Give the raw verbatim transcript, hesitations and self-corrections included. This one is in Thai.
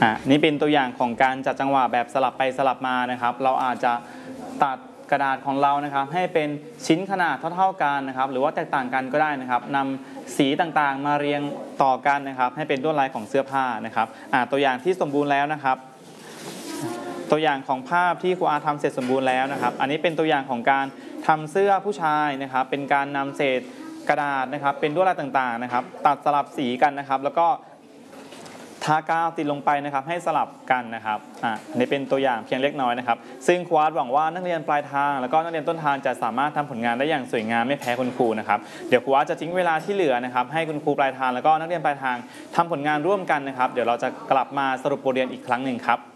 อ่ะนี่เป็นตัวอย่างของการจัดจังหวะแบบสลับไปสลับมานะครับเราอาจจะตัดกระดาษของเรานะครับให้เป็นชิ้นขนาดเท่าๆกันนะครับหรือว่าแตกต่างกันก็ได้นะครับนำสีต่างๆมาเรียงต่อกันนะครับให้เป็นลวดลายของเสื้อผ้านะครับอ่ะตัวอย่างที่สมบูรณ์แล้วนะครับตัวอย่างของภาพที่ครูอาทำเสร็จสมบูรณ์แล้วนะครับอันนี้เป็นตัวอย่างของการทำเสื้อผู้ชายนะครับเป็นการนำเศษกระดาษนะครับเป็นลวดลายต่างๆนะครับตัดสลับสีกันนะครับแล้วก็ทากาวติดลงไปนะครับให้สลับกันนะครับอ่าอันนี้เป็นตัวอย่างเพียงเล็กน้อยนะครับซึ่งครูอาร์ตหวังว่านักเรียนปลายทางแล้วก็นักเรียนต้นทางจะสามารถทำผลงานได้อย่างสวยงามไม่แพ้คุณครูนะครับเดี๋ยวครูอาร์ตจะทิ้งเวลาที่เหลือนะครับให้คุณครูปลายทางแล้วก็นักเรียนปลายทางทำผลงานร่วมกันนะครับเดี๋ยวเราจะกลับมาสรุปบทเรียนอีกครั้งหนึ่งครับ